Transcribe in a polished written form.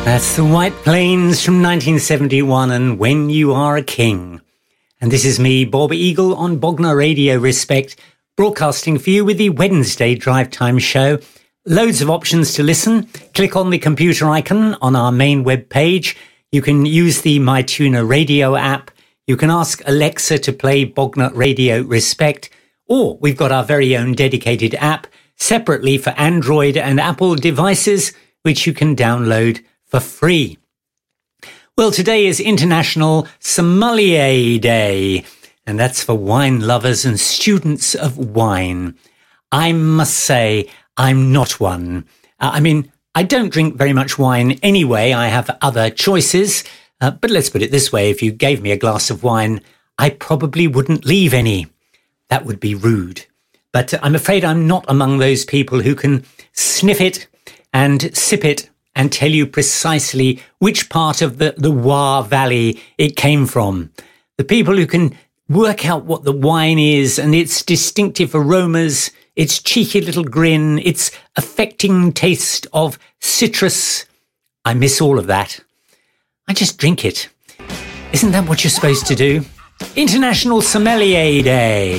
That's the White Plains from 1971 and When You Are a King. And this is me, Bob Eagle, on Bognor Radio Respect, broadcasting for you with the Wednesday Drive Time Show. Loads of options to listen. Click on the computer icon on our main web page. You can use the MyTuner Radio app. You can ask Alexa to play Bognor Radio Respect. Or we've got our very own dedicated app separately for Android and Apple devices, which you can download for free. Well, today is International Sommelier Day, and that's for wine lovers and students of wine. I must say, I'm not one. I don't drink very much wine anyway. I have other choices. But let's put it this way. If you gave me a glass of wine, I probably wouldn't leave any. That would be rude. But I'm afraid I'm not among those people who can sniff it and sip it and tell you precisely which part of the Loire Valley it came from. The people who can work out what the wine is and its distinctive aromas, its cheeky little grin, its affecting taste of citrus. I miss all of that. I just drink it. Isn't that what you're supposed to do? International Sommelier Day.